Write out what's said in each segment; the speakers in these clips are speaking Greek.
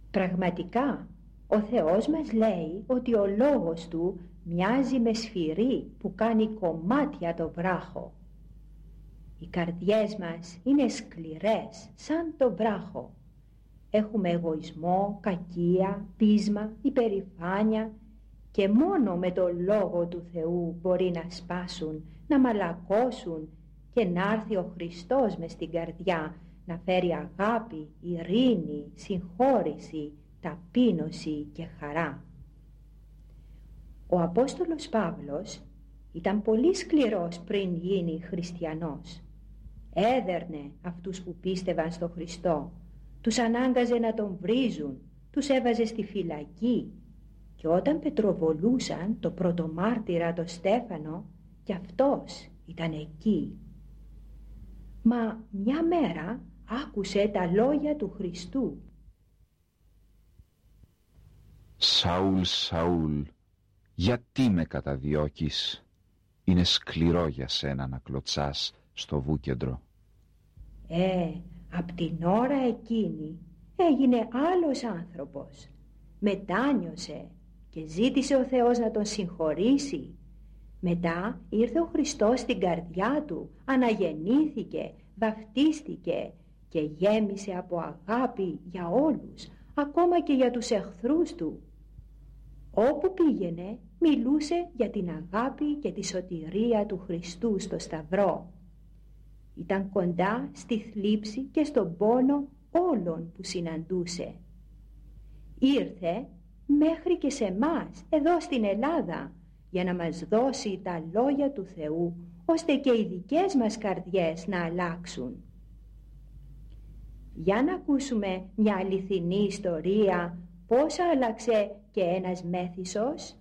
Πραγματικά, ο Θεός μας λέει ότι ο λόγος Του μοιάζει με σφυρί που κάνει κομμάτια το βράχο. Οι καρδιές μας είναι σκληρές σαν το βράχο. Έχουμε εγωισμό, κακία, πείσμα, υπερηφάνεια και μόνο με το λόγο του Θεού μπορεί να σπάσουν, να μαλακώσουν και να έρθει ο Χριστός μες στην καρδιά να φέρει αγάπη, ειρήνη, συγχώρηση, ταπείνωση και χαρά. Ο Απόστολος Παύλος ήταν πολύ σκληρός πριν γίνει χριστιανός. Έδερνε αυτούς που πίστευαν στο Χριστό, τους ανάγκαζε να τον βρίζουν, τους έβαζε στη φυλακή και όταν πετροβολούσαν το πρωτομάρτυρα το Στέφανο, κι αυτός ήταν εκεί. Μα μια μέρα άκουσε τα λόγια του Χριστού. «Σαούλ, Σαούλ, γιατί με καταδιώκεις? Είναι σκληρό για σένα να κλωτσάς στο βούκεντρο». Απ' την ώρα εκείνη έγινε άλλος άνθρωπος. Μετάνιωσε και ζήτησε ο Θεός να τον συγχωρήσει. Μετά ήρθε ο Χριστός στην καρδιά του, αναγεννήθηκε, βαφτίστηκε και γέμισε από αγάπη για όλους, ακόμα και για τους εχθρούς του. Όπου πήγαινε μιλούσε για την αγάπη και τη σωτηρία του Χριστού στο Σταυρό. Ήταν κοντά στη θλίψη και στον πόνο όλων που συναντούσε. Ήρθε μέχρι και σε μας εδώ στην Ελλάδα για να μας δώσει τα λόγια του Θεού, ώστε και οι δικές μας καρδιές να αλλάξουν. Για να ακούσουμε μια αληθινή ιστορία πώς άλλαξε και ένας Μέθησος.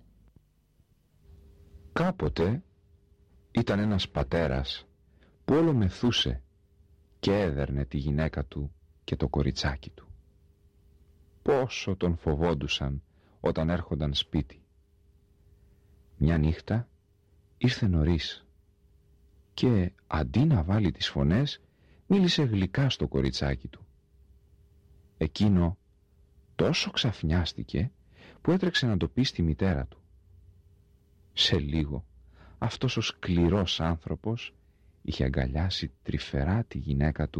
Κάποτε ήταν ένας πατέρας που όλο μεθούσε και έδερνε τη γυναίκα του και το κοριτσάκι του. Πόσο τον φοβόντουσαν όταν έρχονταν σπίτι. Μια νύχτα ήρθε νωρίς και αντί να βάλει τις φωνές μίλησε γλυκά στο κοριτσάκι του. Εκείνο τόσο ξαφνιάστηκε που έτρεξε να το πει στη μητέρα του. Σε λίγο αυτός ο σκληρός άνθρωπος είχε αγκαλιάσει τρυφερά τη γυναίκα του